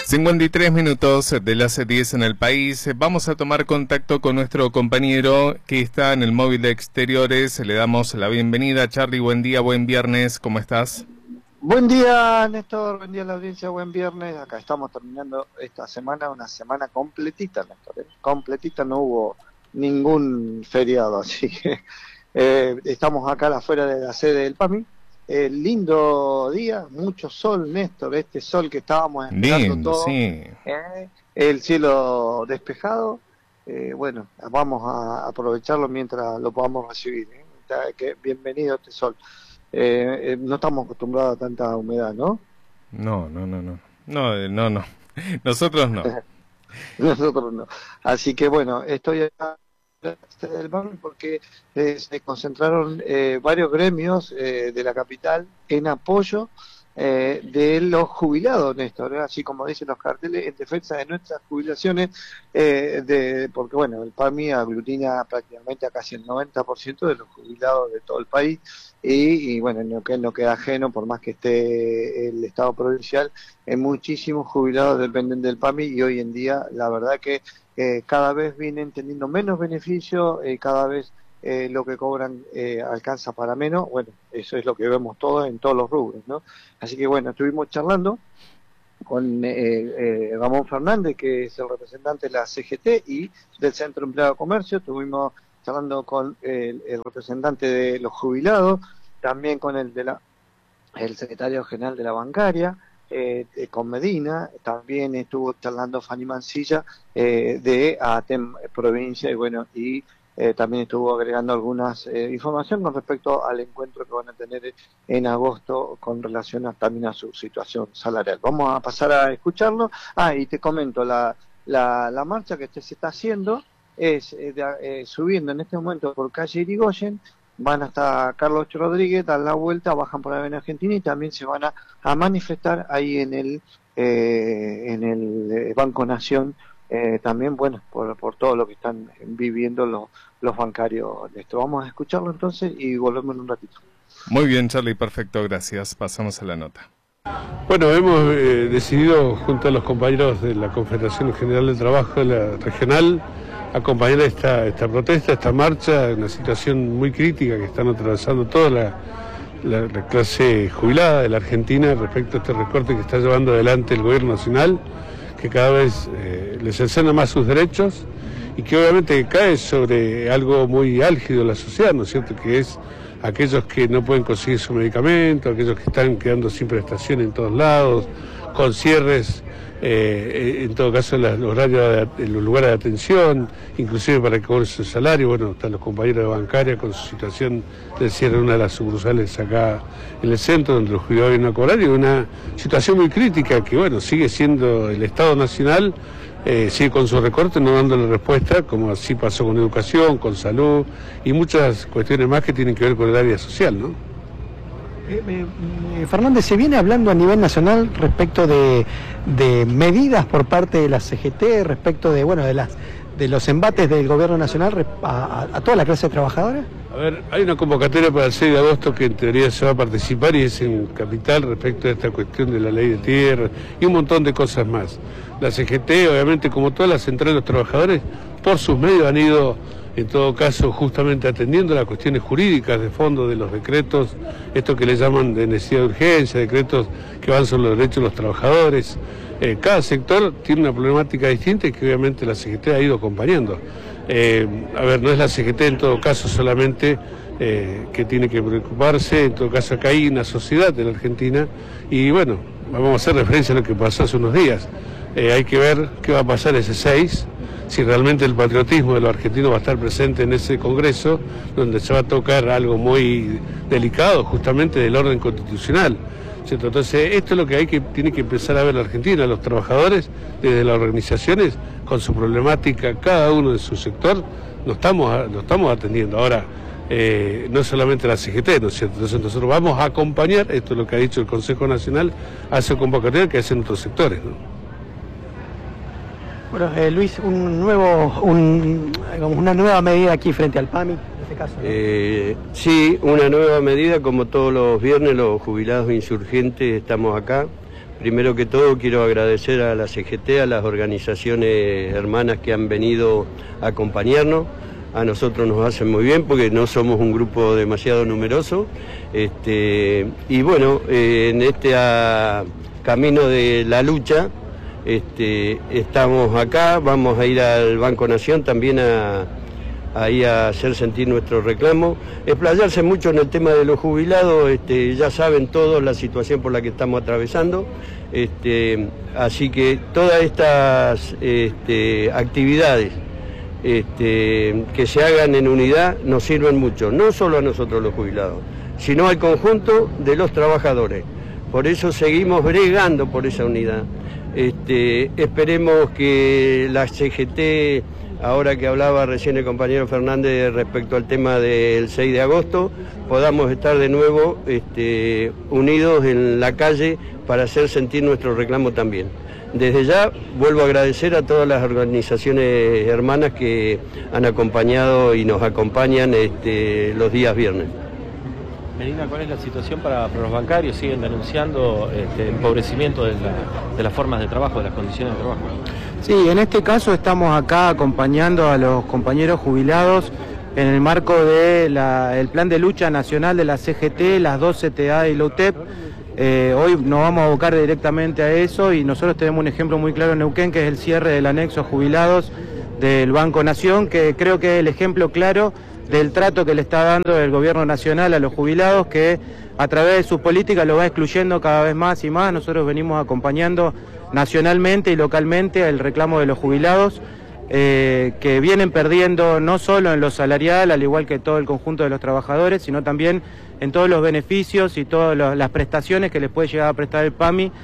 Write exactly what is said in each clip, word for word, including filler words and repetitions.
cincuenta y tres minutos de las diez en el país. Vamos a tomar contacto con nuestro compañero que está en el móvil de exteriores. Le damos la bienvenida. Charlie, buen día, buen viernes. ¿Cómo estás? Buen día, Néstor. Buen día a la audiencia. Buen viernes. Acá estamos terminando esta semana, una semana completita, Néstor. ¿eh? Completita, no hubo ningún feriado, así que eh, estamos acá afuera de la sede del PAMI. Eh, lindo día, mucho sol, Néstor, este sol que estábamos esperando Lindo, todos, sí. eh, el cielo despejado, eh, bueno, vamos a aprovecharlo mientras lo podamos recibir, ¿eh? Que bienvenido este sol, eh, eh, no estamos acostumbrados a tanta humedad, ¿no? No, no, no, no, no, no, no, nosotros no. Nosotros no, así que bueno, estoy acá del PAMI porque eh, se concentraron eh, varios gremios eh, de la capital en apoyo eh, de los jubilados, Néstor, ¿eh? Así como dicen los carteles, en defensa de nuestras jubilaciones, eh, de, porque bueno, el PAMI aglutina prácticamente a casi el noventa por ciento de los jubilados de todo el país y, y bueno, no, que no queda ajeno, por más que esté el Estado provincial, eh, muchísimos jubilados dependen del PAMI y hoy en día la verdad que Eh, cada vez vienen teniendo menos beneficios, eh, cada vez eh, lo que cobran eh, alcanza para menos. Bueno, eso es lo que vemos todos en todos los rubros, ¿no? Así que bueno, estuvimos charlando con eh, eh, Ramón Fernández, que es el representante de la C G T y del Centro Empleado de Comercio, estuvimos charlando con eh, el, el representante de los jubilados, también con el de la el secretario general de la bancaria, Eh, con Medina, también estuvo charlando Fanny Mancilla eh, de ATEM provincia y bueno, y eh, también estuvo agregando algunas eh, información con respecto al encuentro que van a tener en agosto con relación a, también a su situación salarial. Vamos a pasar a escucharlo. Ah, y te comento, la, la, la marcha que se está haciendo es eh, de, eh, subiendo en este momento por calle Irigoyen, van hasta Carlos Rodríguez, dan la vuelta, bajan por la Avenida Argentina y también se van a, a manifestar ahí en el eh, en el Banco Nación, eh, también, bueno, por, por todo lo que están viviendo los, los bancarios de esto. Vamos a escucharlo entonces y volvemos en un ratito. Muy bien, Charlie, perfecto, gracias. Pasamos a la nota. Bueno, hemos eh, decidido, junto a los compañeros de la Confederación General del Trabajo de la Regional, acompañar esta, esta protesta, esta marcha, una situación muy crítica que están atravesando toda la, la, la clase jubilada de la Argentina respecto a este recorte que está llevando adelante el gobierno nacional, que cada vez eh, les cercena más sus derechos y que obviamente cae sobre algo muy álgido de la sociedad, ¿no es cierto?, que es aquellos que no pueden conseguir su medicamento, aquellos que están quedando sin prestación en todos lados, con cierres, eh, en todo caso los horarios de, los lugares de atención, inclusive para que cobre su salario. Bueno, están los compañeros de bancaria con su situación del cierre de una de las sucursales acá en el centro, donde los jubilados vienen a cobrar, y una situación muy crítica que, bueno, sigue siendo el Estado Nacional, eh, sigue con su recorte, no dándole respuesta, como así pasó con educación, con salud y muchas cuestiones más que tienen que ver con el área social, ¿no? Eh, eh, Fernández, se viene hablando a nivel nacional respecto de, de medidas por parte de la C G T, respecto de, bueno, de las de los embates del gobierno nacional a, a toda la clase trabajadora. A ver, hay una convocatoria para el seis de agosto que en teoría se va a participar y es en Capital respecto a esta cuestión de la ley de tierra y un montón de cosas más. La C G T, obviamente, como todas las centrales de los trabajadores, por sus medios han ido, en todo caso, justamente atendiendo las cuestiones jurídicas de fondo de los decretos, esto que le llaman de necesidad de urgencia, decretos que van sobre los derechos de los trabajadores. Eh, cada sector tiene una problemática distinta y que obviamente la C G T ha ido acompañando. Eh, a ver, no es la C G T en todo caso solamente eh, que tiene que preocuparse, en todo caso acá hay una sociedad de la Argentina y bueno, vamos a hacer referencia a lo que pasó hace unos días. Eh, hay que ver qué va a pasar ese seis, si realmente el patriotismo de los argentinos va a estar presente en ese congreso, donde se va a tocar algo muy delicado, justamente del orden constitucional, ¿cierto? Entonces, esto es lo que hay que tiene que empezar a ver la Argentina, los trabajadores, desde las organizaciones, con su problemática, cada uno de su sector, lo estamos, lo estamos atendiendo. Ahora, eh, no solamente la C G T, ¿no es cierto? Entonces, nosotros vamos a acompañar, esto es lo que ha dicho el Consejo Nacional, a esa convocatoria que hacen otros sectores, ¿no? Bueno, eh, Luis, un nuevo, un, digamos, una nueva medida aquí frente al PAMI, en este caso, ¿no? Eh, sí, una nueva medida, como todos los viernes los jubilados insurgentes estamos acá primero que todo quiero agradecer a la C G T, a las organizaciones hermanas que han venido a acompañarnos. A nosotros nos hacen muy bien porque no somos un grupo demasiado numeroso. Este, y bueno, eh, en este a, camino de la lucha, este, estamos acá, vamos a ir al Banco Nación también a, ahí a hacer sentir nuestro reclamo, explayarse mucho en el tema de los jubilados. Este, ya saben todos la situación por la que estamos atravesando, este, así que todas estas este, actividades este, que se hagan en unidad nos sirven mucho, no solo a nosotros los jubilados, sino al conjunto de los trabajadores. Por eso seguimos bregando por esa unidad. Este, esperemos que la C G T, ahora que hablaba recién el compañero Fernández respecto al tema del seis de agosto, podamos estar de nuevo este, unidos en la calle para hacer sentir nuestro reclamo también. Desde ya vuelvo a agradecer a todas las organizaciones hermanas que han acompañado y nos acompañan este, los días viernes. Medina, ¿cuál es la situación para, para los bancarios? ¿Siguen denunciando este, empobrecimiento de, la, de las formas de trabajo, de las condiciones de trabajo? Sí, en este caso estamos acá acompañando a los compañeros jubilados en el marco del plan de lucha nacional de la C G T, las dos C T A y la U T E P. Eh, hoy nos vamos a abocar directamente a eso y nosotros tenemos un ejemplo muy claro en Neuquén, que es el cierre del anexo a jubilados del Banco Nación, que creo que es el ejemplo claro del trato que le está dando el gobierno nacional a los jubilados, que a través de sus políticas lo va excluyendo cada vez más y más. Nosotros venimos acompañando nacionalmente y localmente el reclamo de los jubilados, eh, que vienen perdiendo no solo en lo salarial, al igual que todo el conjunto de los trabajadores, sino también en todos los beneficios y todas las prestaciones que les puede llegar a prestar el P A M I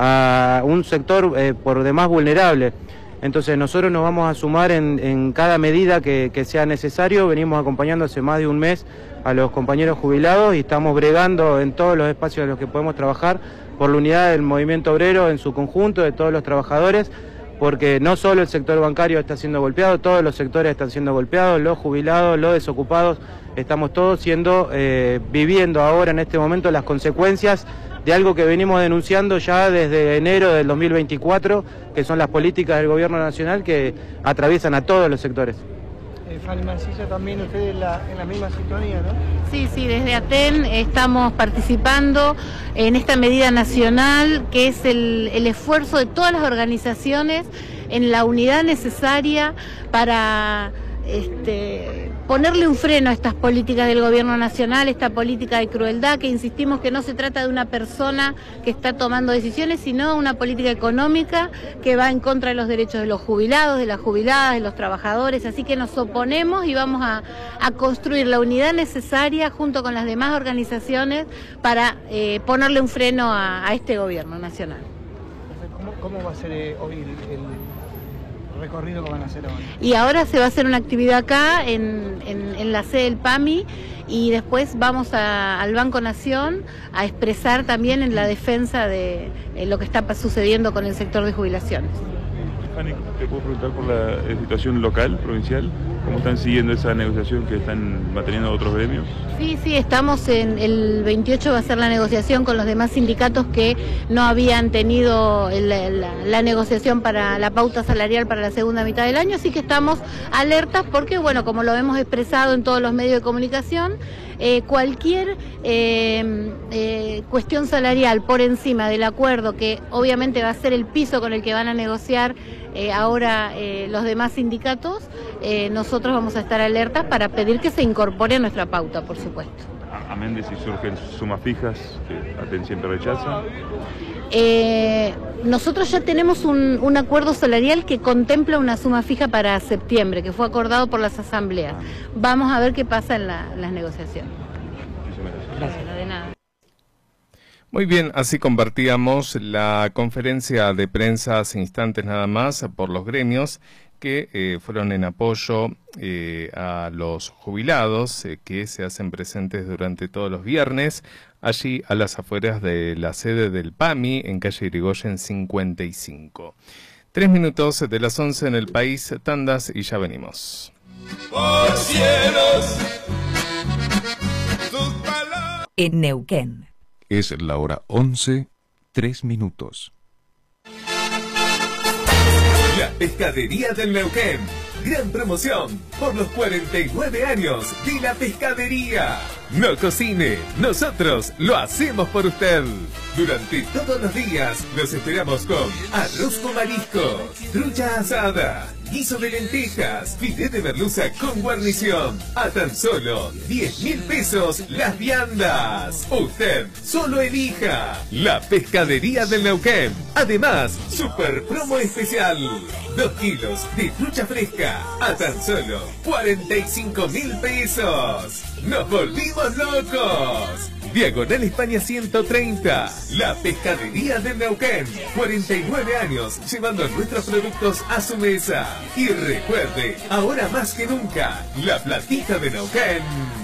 a un sector eh, por demás vulnerable. Entonces nosotros nos vamos a sumar en, en cada medida que, que sea necesario. Venimos acompañando hace más de un mes a los compañeros jubilados y estamos bregando en todos los espacios en los que podemos trabajar por la unidad del movimiento obrero en su conjunto, de todos los trabajadores, porque no solo el sector bancario está siendo golpeado, todos los sectores están siendo golpeados, los jubilados, los desocupados, estamos todos siendo, eh, viviendo ahora en este momento las consecuencias de algo que venimos denunciando ya desde enero del dos mil veinticuatro, que son las políticas del gobierno nacional que atraviesan a todos los sectores. Eh, Fanny Mancilla, también ustedes en la, en la misma sintonía, ¿no? Sí, sí, desde ATEN estamos participando en esta medida nacional, que es el, el esfuerzo de todas las organizaciones en la unidad necesaria para este, ponerle un freno a estas políticas del gobierno nacional, esta política de crueldad, que insistimos que no se trata de una persona que está tomando decisiones, sino una política económica que va en contra de los derechos de los jubilados, de las jubiladas, de los trabajadores. Así que nos oponemos y vamos a, a construir la unidad necesaria junto con las demás organizaciones para eh, ponerle un freno a, a este gobierno nacional. ¿Cómo, cómo va a ser eh, hoy el, el recorrido que van a hacer ahora? Y ahora se va a hacer una actividad acá en, en, en la sede del P A M I y después vamos a, al Banco Nación a expresar también en la defensa de eh, lo que está sucediendo con el sector de jubilaciones. Fanny, ¿te puedo preguntar por la situación local, provincial? ¿Cómo están siguiendo esa negociación que están manteniendo otros gremios? Sí, sí, estamos en el veintiocho, va a ser la negociación con los demás sindicatos que no habían tenido la, la, la negociación para la pauta salarial para la segunda mitad del año, así que estamos alertas porque, bueno, como lo hemos expresado en todos los medios de comunicación, eh, cualquier eh, eh, cuestión salarial por encima del acuerdo, que obviamente va a ser el piso con el que van a negociar Eh, ahora eh, los demás sindicatos, eh, nosotros vamos a estar alertas para pedir que se incorpore a nuestra pauta, por supuesto. Amén de si surgen sumas fijas, que ATEN siempre rechaza. Eh, nosotros ya tenemos un, un acuerdo salarial que contempla una suma fija para septiembre, que fue acordado por las asambleas. Vamos a ver qué pasa en, la, en las negociaciones. Muchísimas gracias. Bueno, de nada. Muy bien, así compartíamos la conferencia de prensa hace instantes nada más por los gremios que eh, fueron en apoyo eh, a los jubilados eh, que se hacen presentes durante todos los viernes allí a las afueras de la sede del P A M I en calle Irigoyen cincuenta y cinco. Tres minutos de las once en el país, tandas y ya venimos. Por cielos, tus palabras. En Neuquén. Es la hora once tres minutos. La Pescadería del Neuquén. Gran promoción por los cuarenta y nueve años de la pescadería. No cocine, nosotros lo hacemos por usted. Durante todos los días los esperamos con arroz con mariscos, trucha asada, guiso de lentejas, filete de merluza con guarnición. A tan solo diez mil pesos las viandas. Usted solo elija la Pescadería del Neuquén. Además, super promo especial. Dos kilos de trucha fresca a tan solo cuarenta y cinco mil pesos. ¡Nos volvimos locos! Diagonal España ciento treinta. La Pescadería del Neuquén. cuarenta y nueve años llevando nuestros productos a su mesa. Y recuerde, ahora más que nunca, la platita de Neuquén